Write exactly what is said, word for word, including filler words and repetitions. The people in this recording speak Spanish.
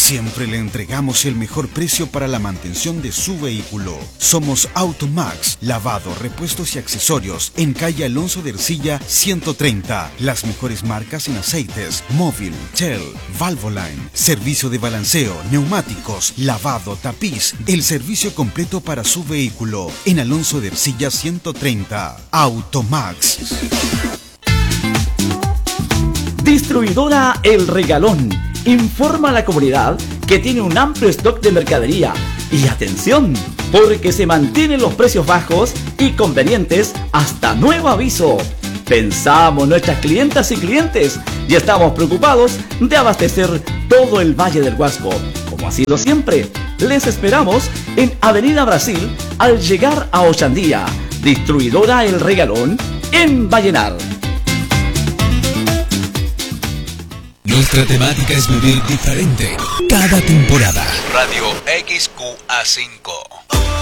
Siempre le entregamos el mejor precio para la mantención de su vehículo. Somos Automax, lavado, repuestos y accesorios en calle Alonso de Ercilla ciento treinta. Las mejores marcas en aceites, móvil, Shell, Valvoline, servicio de balanceo, neumáticos, lavado, tapiz, el servicio completo para su vehículo en Alonso de Ercilla ciento treinta. Automax. Distribuidora El Regalón informa a la comunidad que tiene un amplio stock de mercadería. Y atención, porque se mantienen los precios bajos y convenientes hasta nuevo aviso. Pensamos en nuestras clientas y clientes y estamos preocupados de abastecer todo el Valle del Huasco. Como ha sido siempre, les esperamos en Avenida Brasil al llegar a Ochandía. Distribuidora El Regalón en Vallenar. Nuestra temática es vivir diferente cada temporada. Radio X Q A cinco.